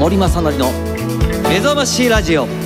森正則の目覚ましラジオ。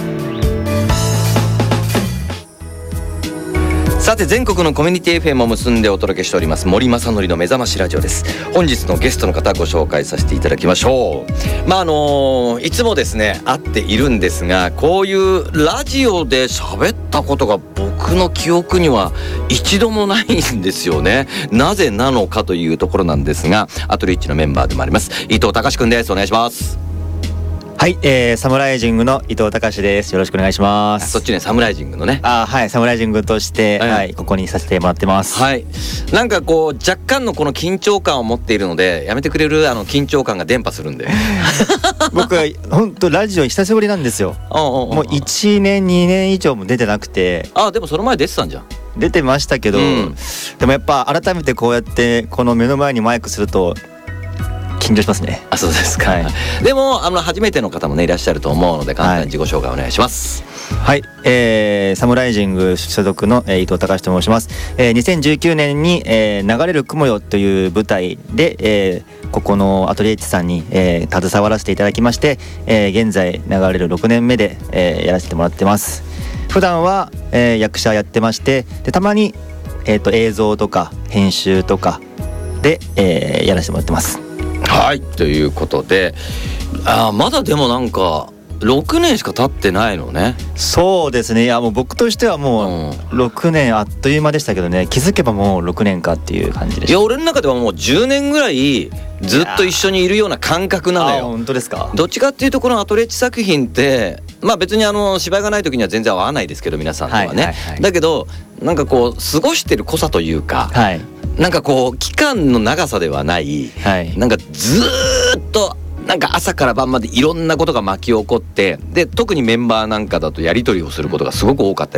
さて、全国のコミュニティ FM を結んでお届けしております森正則の目覚ましラジオです。本日のゲストの方ご紹介させていただきましょう。いつもですね会っているんですが、こういうラジオで喋ったことが僕の記憶には一度もないんですよね。なぜなのかというところなんですが、アトリッチのメンバーでもあります伊藤隆くんです。お願いします。 はい、サムライジングの伊藤隆です。よろしくお願いします。 そっちね、サムライジングのね。 はい、サムライジングとして、はい、ここにさせてもらってます。 はい、なんかこう若干のこの緊張感を持っているので、やめてくれる？緊張感が伝播するんで僕は本当ラジオ久しぶりなんですよ。もう1年2年以上も出てなくて。 でもその前出てたんじゃん。 出てましたけど、でもやっぱ改めてこうやってこの目の前にマイクすると緊張しますね。 そうですか。でも初めての方もねいらっしゃると思うので、簡単に自己紹介お願いします。 はい、サムライジング所属の、伊藤隆と申します。2019年に、流れる雲よという舞台で、ここのアトリエッチさんに、携わらせていただきまして、現在流れる6年目で、やらせてもらってます。普段は、役者やってまして、でたまに、映像とか編集とかで、やらせてもらってます。 はい、ということでまだでもなんか6年しか経ってないのね。 そうですね。いやもう僕としてはもう6年あっという間でしたけどね、気づけばもう6年かっていう感じでした。 いや俺の中ではもう10年ぐらいずっと一緒にいるような感覚なのよ。 本当ですか？ どっちかっていうとこのアトリエッチ作品って別に芝居がない時には全然合わないですけど、皆さんとはね、だけどなんかこう過ごしてる濃さというか、なんかこう期間の長さではない、なんかずーっとなんか朝から晩までいろんなことが巻き起こって、で特にメンバーなんかだとやり取りをすることがすごく多かった